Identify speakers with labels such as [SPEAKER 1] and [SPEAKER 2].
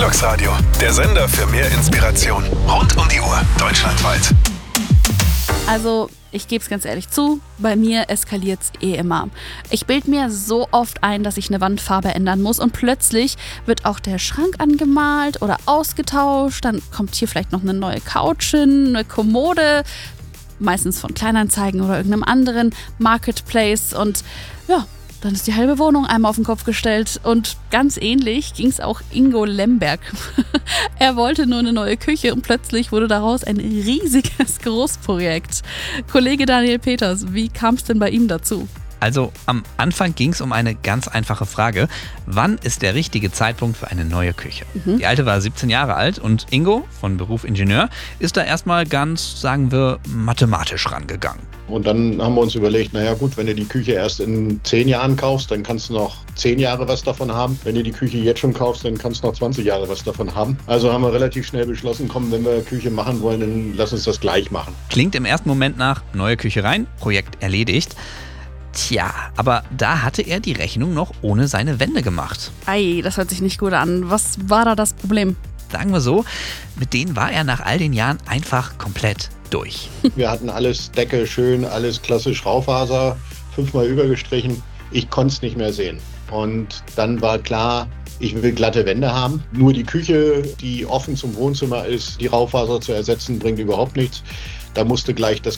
[SPEAKER 1] Equinox Radio, der Sender für mehr Inspiration. Rund um die Uhr, deutschlandweit.
[SPEAKER 2] Also, ich gebe es ganz ehrlich zu, bei mir eskaliert es immer. Ich bilde mir so oft ein, dass ich eine Wandfarbe ändern muss und plötzlich wird auch der Schrank angemalt oder ausgetauscht. Dann kommt hier vielleicht noch eine neue Couch hin, eine Kommode, meistens von Kleinanzeigen oder irgendeinem anderen Marketplace und ja, dann ist die halbe Wohnung einmal auf den Kopf gestellt und ganz ähnlich ging es auch Ingo Lemberg. Er wollte nur eine neue Küche und plötzlich wurde daraus ein riesiges Großprojekt. Kollege Daniel Peters, wie kam es denn bei ihm dazu?
[SPEAKER 3] Also am Anfang ging es um eine ganz einfache Frage. Wann ist der richtige Zeitpunkt für eine neue Küche? Die alte war 17 Jahre alt und Ingo, von Beruf Ingenieur, ist da erstmal ganz, sagen wir, mathematisch rangegangen.
[SPEAKER 4] Und dann haben wir uns überlegt, naja gut, wenn du die Küche erst in 10 Jahren kaufst, dann kannst du noch 10 Jahre was davon haben. Wenn du die Küche jetzt schon kaufst, dann kannst du noch 20 Jahre was davon haben. Also haben wir relativ schnell beschlossen, komm, wenn wir Küche machen wollen, dann lass uns das gleich machen.
[SPEAKER 3] Klingt im ersten Moment nach neue Küche rein, Projekt erledigt. Tja, aber da hatte er die Rechnung noch ohne seine Wände gemacht.
[SPEAKER 2] Ei, das hört sich nicht gut an. Was war da das Problem?
[SPEAKER 3] Sagen wir so, mit denen war er nach all den Jahren einfach komplett durch.
[SPEAKER 4] Wir hatten alles Decke schön, alles klassisch Raufaser, 5-mal übergestrichen. Ich konnte es nicht mehr sehen. Und dann war klar, ich will glatte Wände haben. Nur die Küche, die offen zum Wohnzimmer ist, die Raufaser zu ersetzen, bringt überhaupt nichts. Da musste gleich das